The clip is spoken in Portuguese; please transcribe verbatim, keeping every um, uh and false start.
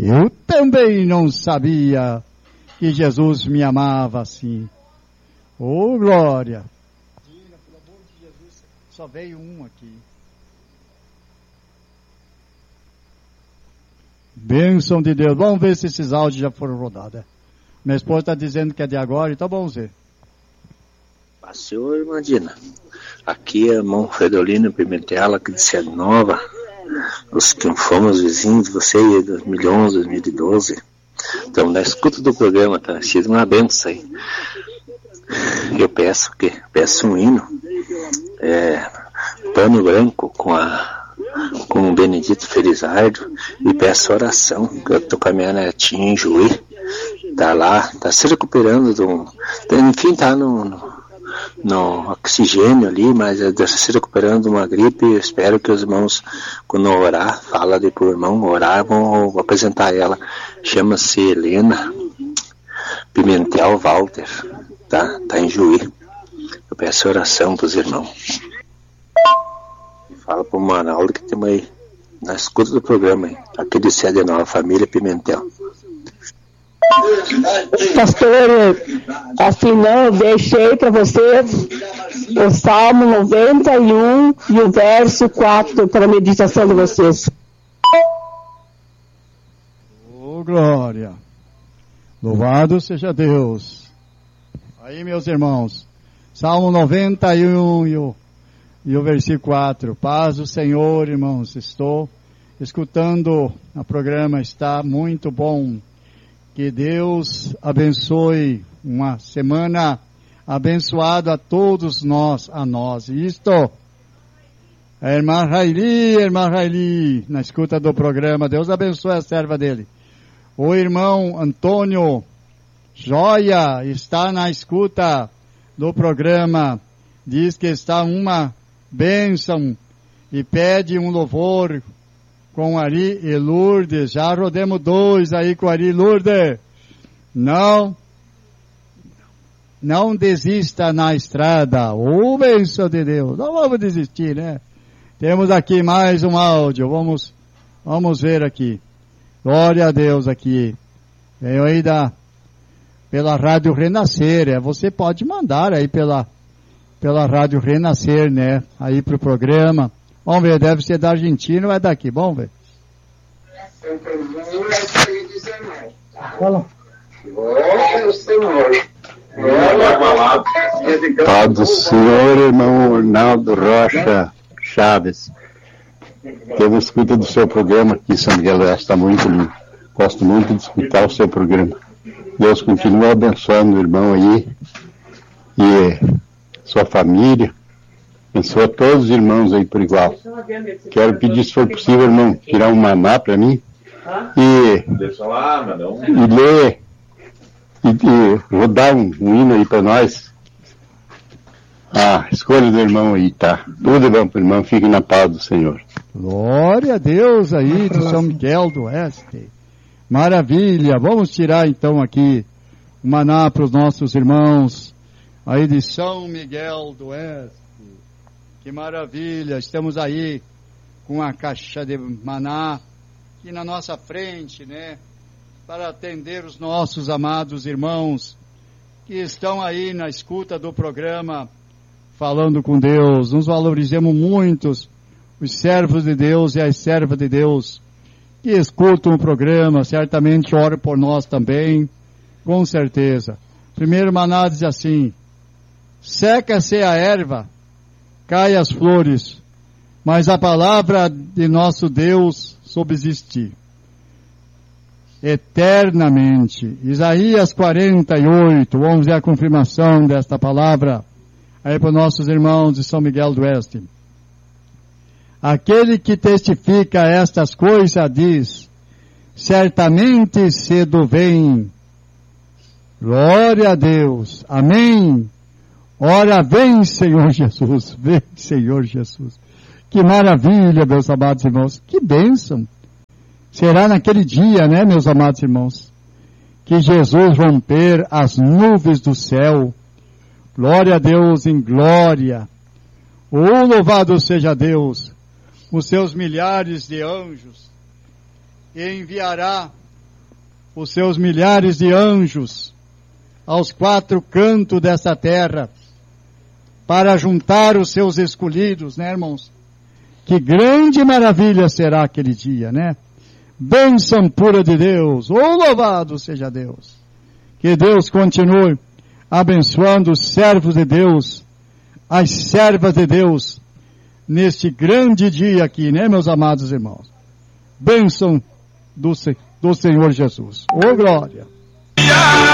Eu também não sabia que Jesus me amava assim. Ô, glória! Dina, pelo amor de Jesus, só veio um aqui. Bênção de Deus. Vamos ver se esses áudios já foram rodados. Minha esposa está dizendo que é de agora, então vamos ver. Pastor, irmã Dina. Aqui é irmão Fredolino Pimentel, aqui de Cidade Nova. Os que fomos vizinhos de você em dois mil e onze, dois mil e doze. Estamos na escuta do programa, tá sido uma benção aí. Eu peço que peço um hino, é, pano branco com a com o Benedito Felizardo, e peço oração, que eu tô com a minha netinha em Juí, tá lá, tá se recuperando do, enfim, tá no, no, no oxigênio ali, mas está se recuperando de uma gripe. Eu espero que os irmãos, quando orar, fala de pro irmão orar, vão apresentar ela. Chama-se Helena Pimentel Walter, tá, tá em Juí. Eu peço oração pros irmãos. Fala pro Manaldo que temos aí na escuta do programa aí, aqui de Sede Nova, família Pimentel. Pastor, assim não, eu deixei para você o Salmo noventa e um e o verso quatro para a meditação de vocês. Oh, glória! Louvado seja Deus! Aí, meus irmãos, Salmo noventa e um e o E o versículo quatro, paz do Senhor, irmãos, estou escutando o programa, está muito bom. Que Deus abençoe uma semana abençoada a todos nós, a nós. Isto, a irmã Raili, irmã Raili, na escuta do programa, Deus abençoe a serva dele. O irmão Antônio Joia está na escuta do programa, diz que está uma bênção e pede um louvor com Ari e Lourdes. Já rodemos dois aí com Ari e Lourdes. Não, não desista na estrada. Ô, bênção de Deus. Não vamos desistir, né? Temos aqui mais um áudio. Vamos, vamos ver aqui. Glória a Deus aqui. Veio aí da, pela Rádio Renascer. É, você pode mandar aí pela pela Rádio Renascer, né? Aí pro programa. Vamos ver, deve ser da Argentina ou é daqui? Vamos ver. Fala. Paz do Senhor, irmão Arnaldo Rocha Chaves. Temos escuta do seu programa aqui, São Miguel do Oeste, está muito lindo. Gosto muito de escutar o seu programa. Deus continue abençoando o irmão aí e sua família, abençoa todos os irmãos aí por igual. Quero pedir, se for possível, irmão, tirar um maná para mim e, e ler e, e rodar um, um hino aí para nós. Ah, escolha do irmão aí, tá? Tudo bom pro irmão, fique na paz do Senhor. Glória a Deus aí de São Miguel do Oeste. Maravilha, vamos tirar então aqui o maná para os nossos irmãos aí de São Miguel do Oeste. Que maravilha, estamos aí com a caixa de maná aqui na nossa frente, né? Para atender os nossos amados irmãos que estão aí na escuta do programa Falando com Deus. Nos valorizemos muito os servos de Deus e as servas de Deus que escutam o programa, certamente oram por nós também, com certeza. Primeiro maná diz assim: seca-se a erva, cai as flores, mas a palavra de nosso Deus subsiste eternamente. Isaías quarenta e oito, vamos ver a confirmação desta palavra aí para os nossos irmãos de São Miguel do Oeste. Aquele que testifica estas coisas diz: certamente cedo vem. Glória a Deus. Amém. Ora, vem, Senhor Jesus, vem, Senhor Jesus. Que maravilha, meus amados irmãos, que bênção. Será naquele dia, né, meus amados irmãos, que Jesus romper as nuvens do céu. Glória a Deus em glória. Oh, louvado seja Deus, os seus milhares de anjos, e enviará os seus milhares de anjos aos quatro cantos dessa terra para juntar os seus escolhidos, né, irmãos? Que grande maravilha será aquele dia, né? Bênção pura de Deus, oh louvado seja Deus. Que Deus continue abençoando os servos de Deus, as servas de Deus, neste grande dia aqui, né, meus amados irmãos? Bênção do, do Senhor Jesus. Oh glória!